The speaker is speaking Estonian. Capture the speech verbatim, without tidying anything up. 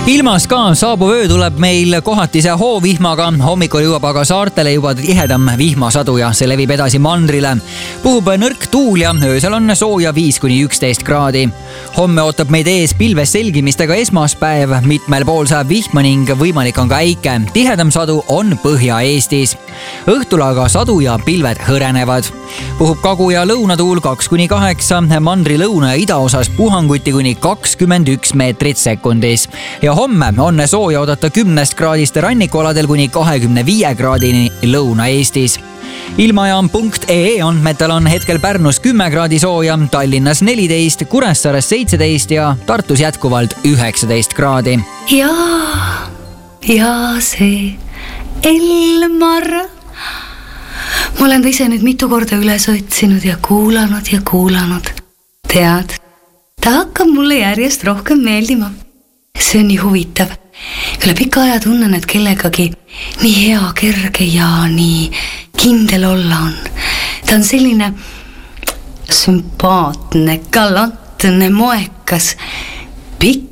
Ilmas ka saabuv öö tuleb meil kohatise hoovihmaga, hommikul jõuab aga saartele juba tihedam vihmasadu ja see levib edasi mandrile. Puhub nõrk tuul ja öösel on sooja viis kuni üksteist kraadi. Homme ootab meid ees pilves selgimistega esmaspäev, mitmel pool saab vihma ning võimalik on ka äike. Tihedam sadu on Põhja-Eestis. Õhtul aga sadu ja pilved hõrenevad. Puhub kagu- ja lõunatuul kaks kuni kaheksa, mandri lõuna ja idaosas puhanguti kuni kakskümmend üks meetrit sekundis. Ja homme on sooja oodata kümnest kraadist rannikualadel kuni kahekümne viie kraadini Lõuna-Eestis. Ilmajaam punkt ee andmetel on hetkel Pärnus kümme kraadi sooja, Tallinnas neliteist, Kuressaares seitseteist ja Tartus jätkuvalt üheksateist kraadi. Ja, ja see Elmar. Ma olen ta ise nüüd mitu korda üles otsinud ja kuulanud ja kuulanud. Tead, ta hakkab mulle järjest rohkem meeldima. See on nii huvitav. Üle pika aja tunnen, et kellegagi nii hea, kerge ja nii kindel olla on. Ta on selline sümpaatne, galantne, moekas, pikk